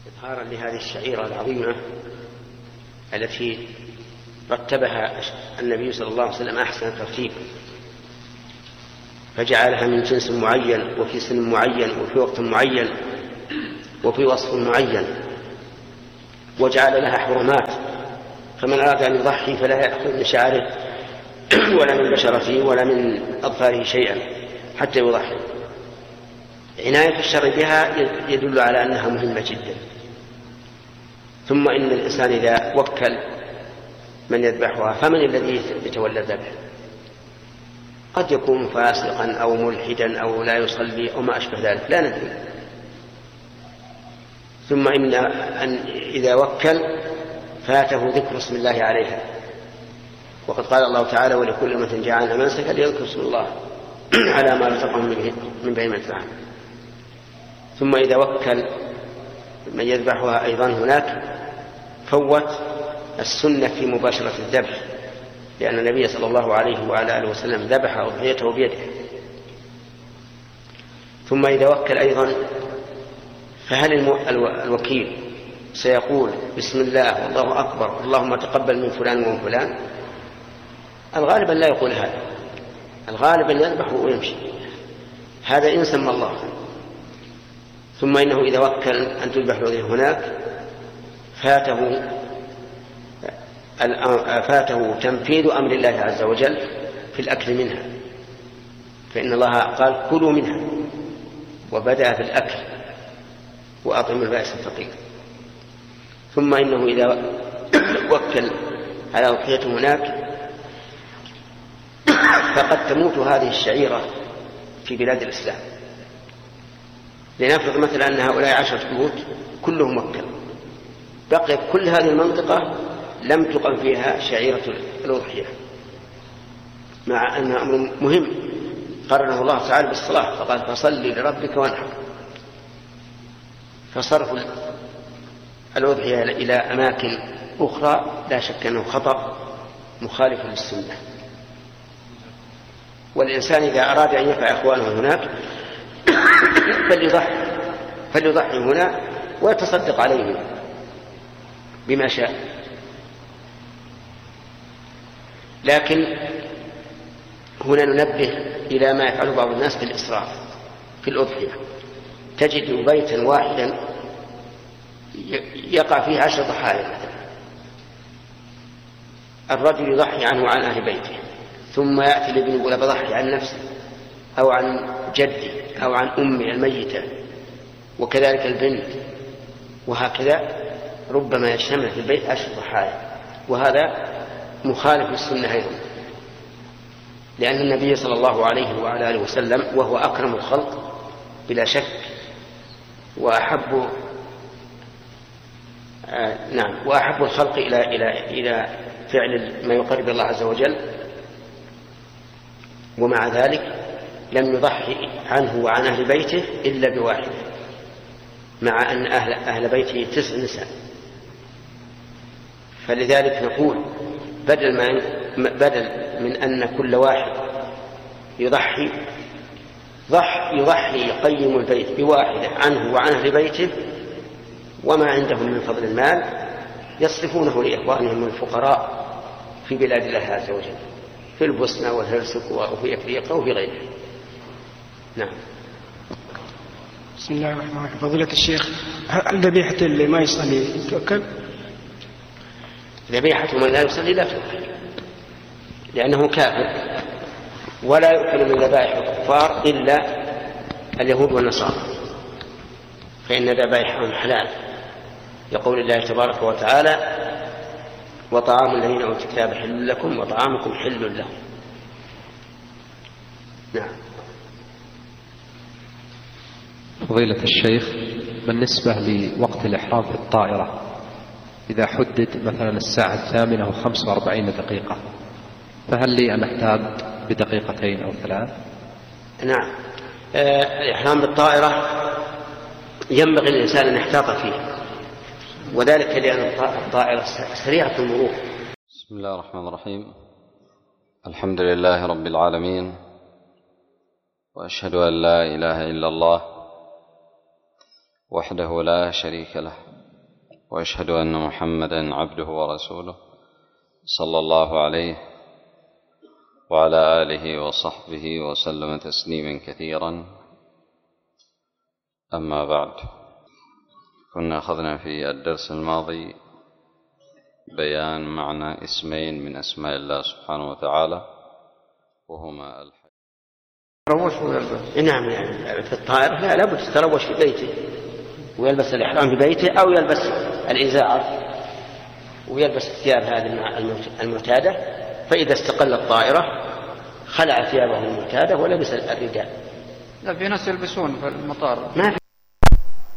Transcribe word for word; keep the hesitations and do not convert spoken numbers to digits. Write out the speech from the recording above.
إظهارا لهذه الشعيرة العظيمة التي رتبها النبي صلى الله عليه وسلم أحسن ترتيب، فجعلها من جنس معين وفي سن معين وفي وقت معين وفي وصف معين، وجعل لها حرمات، فمن أراد أن يضحي فلا يأخذ من شعره ولا من بشرته ولا من أظفاره شيئا حتى يضحي. عناية الشرع بها يدل على أنها مهمة جدا. ثم إن الإنسان إذا وكل من يذبحها فمن الذي يتولى الذبح؟ قد يكون فاسقا أو ملحدا أو لا يصلي أو ما أشبه ذلك، لا ندري. ثم إن أن إذا وكل فاته ذكر اسم الله عليها، وقد قال الله تعالى: ولكل أمة جعلنا منسكا ليذكروا اسم الله على ما رزقهم من بهيمة الأنعام. ثم إذا وكل من يذبحها أيضا هناك فوت السنة في مباشرة الذبح، لأن النبي صلى الله عليه وعلى آله وسلم ذبح أضحيته بيده. ثم إذا وكل أيضا فهل الوكيل سيقول بسم الله والله أكبر اللهم تقبل من فلان ومن فلان؟ الغالب لا يقول هذا، الغالب أن يذبح ويمشي، هذا إن سمى الله. ثم إنه إذا وكل أن تذبح هناك فاته فاته تنفيذ أمر الله عز وجل في الأكل منها، فإن الله قال: كلوا منها، وبدأ في الأكل وأطعموا البائس الفقير. ثم إنه إذا وكل على أضحيته هناك فقد تموت هذه الشعيرة في بلاد الإسلام. لنفرض مثلا أن هؤلاء عشرة بيوت كلهم وكل، بقيت كل هذه المنطقة لم تقم فيها شعيرة الأضحية، مع أنها أمر مهم قرنه الله تعالى بالصلاة، فقال: فصل لربك وانحر. فصرف الأضحية إلى أماكن أخرى لا شك أنه خطأ مخالف للسنة. والإنسان إذا أراد أن ينفع إخوانه هناك فليضحي فليضحي هنا ويتصدق عليهم بما شاء. لكن هنا ننبه إلى ما يفعل بعض الناس في الإسراف في الأضحية. تجد بيتا واحدا يقع فيه عشر ضحايا مثلا، الرجل يضحي عنه وعن أهل بيته، ثم يأتي الابن يقول: بضحي عن نفسي أو عن جدي أو عن أمي الميتة، وكذلك البنت، وهكذا ربما يجتمع في البيت عشر ضحايا، وهذا مخالف للسنة أيضا، لأن النبي صلى الله عليه وعلى آله وسلم وهو أكرم الخلق بلا شك وأحب آه نعم وأحب الخلق إلى إلى إلى فعل ما يقرب الله عز وجل، ومع ذلك لم يضحي عنه وعن أهل بيته إلا بواحد، مع أن أهل, أهل بيته تسع نساء. فلذلك نقول بدل, ما بدل من أن كل واحد يضحي ضح يضحي يقيم البيت بواحدة عنه وعن أهل بيته، وما عندهم من فضل المال يصرفونه لإخوانهم الفقراء في بلاد الله عز وجل، في البوسنة والهرسك وفي أفريقيا وفي غيرها. نعم. بسم الله الرحمن الرحيم. فضيلة الشيخ، هل ذبيحة اللي ما يصلي تؤكل؟ ذبيحة من لا يصلي لا تؤكل، لأنه كافر، ولا يؤكل من ذبائح الكفار إلا اليهود والنصارى، فإن ذبائحهم حلال، يقول الله تبارك وتعالى: وطعام الذين أوتوا الكتاب حل لكم وطعامكم حل لهم. نعم. فضيلة الشيخ، بالنسبة لوقت الإحرام في الطائرة إذا حدد مثلا الساعة الثامنة وخمس وأربعين دقيقة، فهل لي أن أحتاط بدقيقتين أو ثلاث؟ نعم. الإحرام بالطائرة ينبغي الإنسان أن يحتاط فيه، وذلك لأن الطائرة سريعة المرور. بسم الله الرحمن الرحيم. الحمد لله رب العالمين، وأشهد أن لا إله إلا الله وحده لا شريك له، وأشهد أن محمدا عبده ورسوله صلى الله عليه وعلى آله وصحبه وسلم تسليما كثيرا. أما بعد، كنا أخذنا في الدرس الماضي بيان معنى اسمين من أسماء الله سبحانه وتعالى، وهما الحي. تروش ويلبس. نعم، يعني في الطائرة لا لابد يتروش في بيته ويلبس الإحرام في بيته، أو يلبس الإزار ويلبس الثياب هذه المعتادة، فإذا استقل الطائرة خلع ثيابه المعتادة ولبس الرداء. لا، في ناس يلبسون في المطار. ما